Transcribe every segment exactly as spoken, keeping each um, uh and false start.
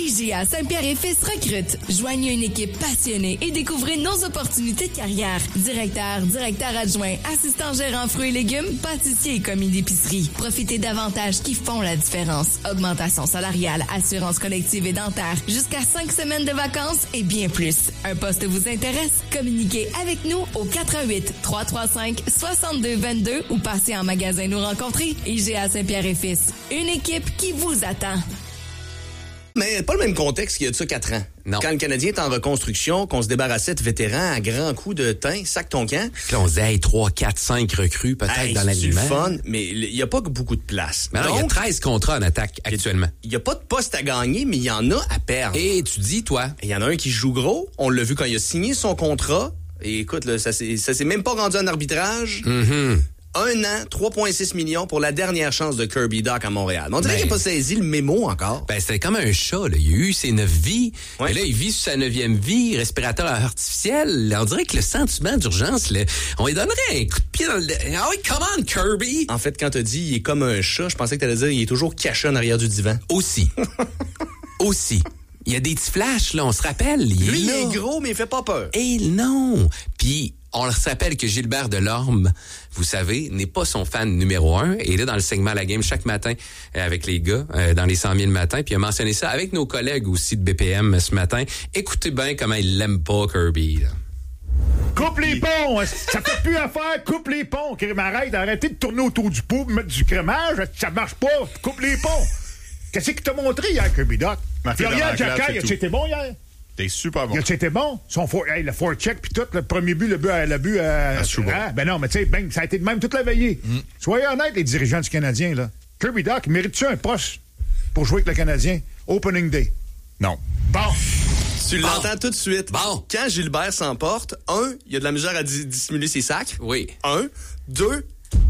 I G A Saint-Pierre-et-Fils recrute. Joignez une équipe passionnée et découvrez nos opportunités de carrière. Directeur, directeur adjoint, assistant gérant fruits et légumes, pâtissier et commis d'épicerie. Profitez d'avantages qui font la différence. Augmentation salariale, assurance collective et dentaire, jusqu'à cinq semaines de vacances et bien plus. Un poste vous intéresse? Communiquez avec nous au quatre un huit, trois trois cinq, six deux deux deux ou passez en magasin nous rencontrer. I G A Saint-Pierre-et-Fils. Une équipe qui vous attend. Mais pas le même contexte qu'il y a de ça quatre ans. Non. Quand le Canadien est en reconstruction, qu'on se débarrassait de vétérans à grands coups de thym, sac ton camp. Là, on se dit, hey, trois, quatre, cinq recrues peut-être hey, dans c'est l'alignement. du fun, mais il n'y a pas beaucoup de place. Mais non, il y a treize contrats en attaque actuellement. Il n'y a pas de poste à gagner, mais il y en a à perdre. Et tu dis, toi? Il y en a un qui joue gros. On l'a vu quand il a signé son contrat. Et écoute, là, ça s'est, ça s'est même pas rendu en arbitrage. Mm-hmm. Un an, trois virgule six millions pour la dernière chance de Kirby Dach à Montréal. Mais on dirait ben, qu'il n'a pas saisi le mémo encore. Ben, c'était comme un chat, là. Il a eu ses neuf vies. Ouais. Et là, il vit sur sa neuvième vie, respirateur artificiel. On dirait que le sentiment d'urgence, là, on lui donnerait un coup de pied dans le... Ah oui, come on, Kirby! En fait, quand t'as dit il est comme un chat, je pensais que t'allais dire il est toujours caché en arrière du divan. Aussi. Aussi. Il y a des petits flashs, là, on se rappelle. Il Lui, est il là. est gros, mais il fait pas peur. Et non! Puis, on se rappelle que Gilbert Delorme, vous savez, n'est pas son fan numéro un. Et là, dans le segment La Game, chaque matin, euh, avec les gars, euh, dans les cent mille matin, puis il a mentionné ça avec nos collègues aussi de B P M ce matin. Écoutez bien comment il l'aime pas, Kirby, là. Coupe les ponts! Ça fait plus affaire, coupe les ponts! Arrête, arrêtez de tourner autour du pot, mettre du crémage, ça marche pas! Coupe les ponts! Qu'est-ce qu'il t'a montré hier, Kirby Dach? Florian Jacquet, a-tu été bon hier? T'es super bon. A-tu été bon? Son for, hey, le forecheck puis tout, le premier but, le but, le but euh, ah, ben non, mais tu sais, ben, ça a été de même toute la veillée. Mm. Soyez honnêtes, les dirigeants du Canadien, là. Kirby Dach, mérite-tu un poste pour jouer avec le Canadien? Opening day. Non. Bon. Tu Bon. l'entends tout de suite. Bon. Quand Gilbert s'emporte, un, il y a de la misère à di- dissimuler ses sacs. Oui. Un. Deux.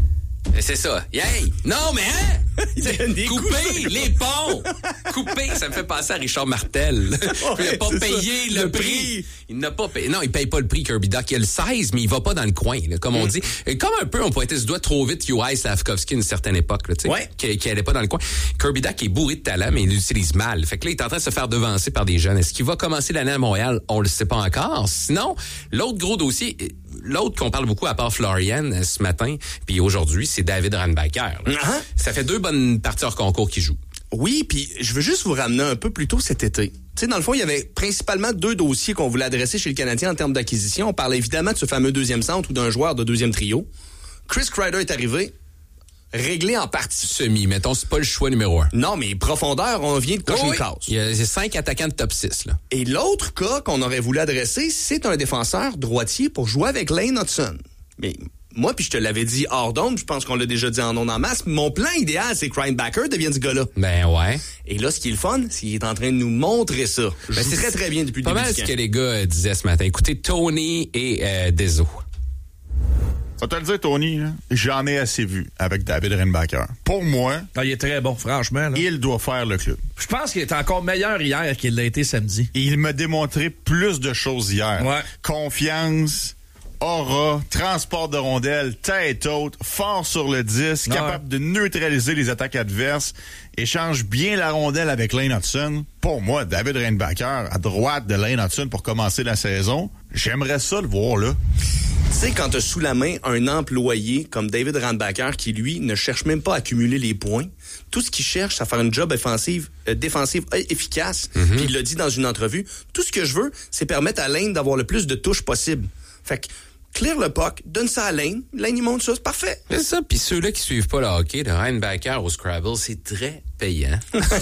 Et c'est ça. Hey! Non, mais hein? Il donne des Couper coups. les ponts! Couper, ça me fait penser à Richard Martel. Ouais, il n'a pas c'est payé ça. le, Le prix. prix. Il n'a pas payé. Non, il paye pas le prix, Kirby Dach. Il a le seize, mais il va pas dans le coin, là, comme on dit. Et comme un peu, on pointait ce doigt trop vite U I Slavkovski à une certaine époque, là, tu sais. Ouais. Qui, qui allait pas dans le coin. Kirby Dach est bourré de talent, mais il l'utilise mal. Fait que là, il est en train de se faire devancer par des jeunes. Est-ce qu'il va commencer l'année à Montréal? On le sait pas encore. Sinon, l'autre gros dossier, l'autre qu'on parle beaucoup à part Florian ce matin, puis aujourd'hui, c'est David Reinbacker. Uh-huh. Ça fait deux bonnes parties hors concours qu'il joue. Oui, puis je veux juste vous ramener un peu plus tôt cet été. Tu sais, dans le fond, il y avait principalement deux dossiers qu'on voulait adresser chez le Canadien en termes d'acquisition. On parlait évidemment de ce fameux deuxième centre ou d'un joueur de deuxième trio. Chris Kreider est arrivé, réglé en partie. Semi, mettons, c'est pas le choix numéro un. Non, mais profondeur, on vient de cocher Oui, une case. il y a c'est cinq attaquants de top six, là. Et l'autre cas qu'on aurait voulu adresser, c'est un défenseur droitier pour jouer avec Lane Hudson. Mais moi, puis je te l'avais dit hors d'onde, je pense qu'on l'a déjà dit en ondes en masse, mon plan idéal, c'est que Reinbacker devienne ce gars-là. Ben ouais. Et là, ce qui est le fun, c'est qu'il est en train de nous montrer ça. Je Ben, joue c'est très, très bien depuis le pas début mal du ce camp. que les gars euh, disaient ce matin. Écoutez, Tony et euh, Dezo. Ça te le dire, Tony, là, j'en ai assez vu avec David Reinbacker. Pour moi, Ah, il est très bon, franchement. Là. il doit faire le club. Je pense qu'il est encore meilleur hier qu'il l'a été samedi. Il m'a démontré plus de choses hier. Ouais. Confiance, aura, transport de rondelles, tête haute, fort sur le disque, Ouais. capable de neutraliser les attaques adverses, échange bien la rondelle avec Lane Hudson. Pour moi, David Reinbacker, à droite de Lane Hudson pour commencer la saison, j'aimerais ça le voir là. Tu sais, quand t'as sous la main un employé comme David Reinbacker qui, lui, ne cherche même pas à accumuler les points, tout ce qu'il cherche, c'est à faire une job offensive, euh, défensive euh, efficace, Mm-hmm. puis il l'a dit dans une entrevue, tout ce que je veux, c'est permettre à Lane d'avoir le plus de touches possible. Fait que, clear le puck, donne ça à Lane, Lane, il monte ça, c'est parfait. C'est ça, puis ceux-là qui suivent pas le hockey, de Reinbacker au Scrabble, c'est très payant.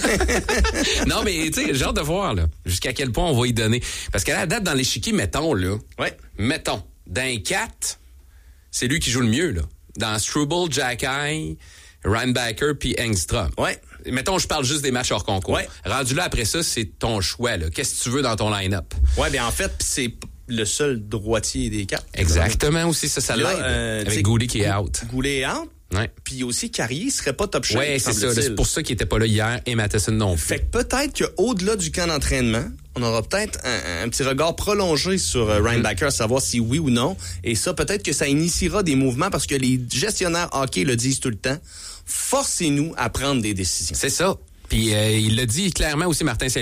Non, mais tu sais, j'ai hâte de voir, là, jusqu'à quel point on va y donner. Parce qu'à la date, dans l'échiquier, mettons, là, Ouais. mettons, dans quatre, c'est lui qui joue le mieux, là. Dans Struble, Jacky, Reinbacker, puis Engstrom. Ouais. Mettons, je parle juste des matchs hors concours. Ouais. Rendu là, après ça, c'est ton choix, là. Qu'est-ce que tu veux dans ton line-up? Ouais, bien, en fait, c'est p- le seul droitier des quatre. Exactement aussi, ça, ça Là, l'aide. euh, tu sais, Avec Goulet qui est out. Goulet est out. Ouais. Puis aussi, Carrier serait pas top shape. Ouais, c'est ça. là, semble-t-il. C'est pour ça qu'il était pas là hier et Matheson non plus. Fait que peut-être qu'au-delà du camp d'entraînement, on aura peut-être un, un petit regard prolongé sur euh, Reinbacker, savoir si oui ou non. Et ça, peut-être que ça initiera des mouvements parce que les gestionnaires hockey le disent tout le temps. Forcez-nous à prendre des décisions. C'est ça. Puis euh, il l'a dit clairement aussi, Martin Saint